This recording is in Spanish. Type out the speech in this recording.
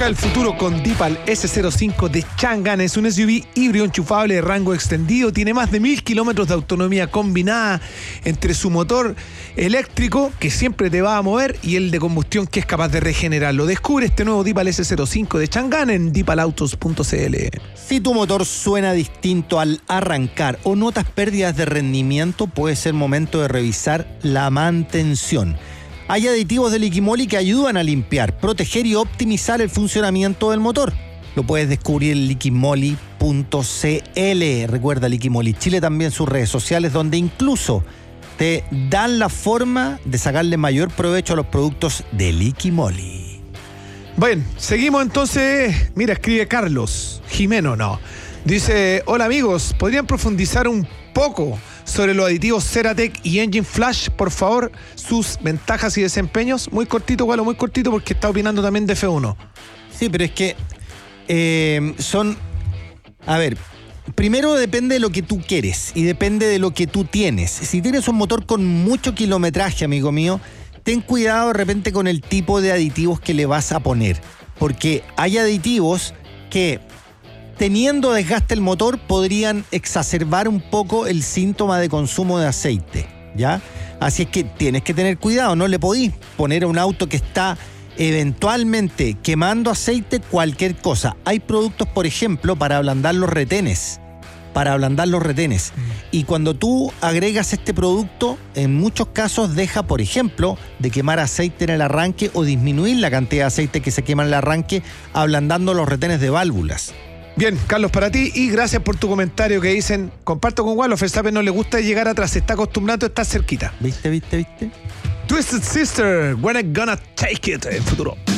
el futuro con Deepal S05 de Changan. Es un SUV híbrido enchufable de rango extendido. Tiene más de 1000 kilómetros de autonomía combinada entre su motor eléctrico, que siempre te va a mover, y el de combustión, que es capaz de regenerarlo. Descubre este nuevo Deepal S05 de Changan en deepalautos.cl. Si tu motor suena distinto al arrancar o notas pérdidas de rendimiento, puede ser momento de revisar la mantención. Hay aditivos de Liquimoli que ayudan a limpiar, proteger y optimizar el funcionamiento del motor. Lo puedes descubrir en liquimoli.cl. Recuerda, Liquimoli Chile también sus redes sociales, donde incluso te dan la forma de sacarle mayor provecho a los productos de Liquimoli. Bueno, seguimos entonces. Mira, escribe Carlos Jimeno, no. Dice: hola amigos, ¿podrían profundizar un poco sobre los aditivos Ceratec y Engine Flash, por favor, sus ventajas y desempeños? Muy cortito, Gualo, muy cortito, porque está opinando también de F1. Sí, pero es que son... A ver, primero depende de lo que tú quieres y depende de lo que tú tienes. Si tienes un motor con mucho kilometraje, amigo mío, ten cuidado de repente con el tipo de aditivos que le vas a poner, porque hay aditivos que, teniendo desgaste el motor, podrían exacerbar un poco el síntoma de consumo de aceite, ¿ya? Así es que tienes que tener cuidado, no le podís poner a un auto que está eventualmente quemando aceite cualquier cosa. Hay productos, por ejemplo, para ablandar los retenes. Y cuando tú agregas este producto, en muchos casos deja, por ejemplo, de quemar aceite en el arranque o disminuir la cantidad de aceite que se quema en el arranque, ablandando los retenes de válvulas. Bien, Carlos, para ti, y gracias por tu comentario que dicen: comparto con Gualo, Verstappen no le gusta llegar atrás, se está acostumbrando a estar cerquita. ¿Viste? Twisted Sister, when I gonna take it, en futuro.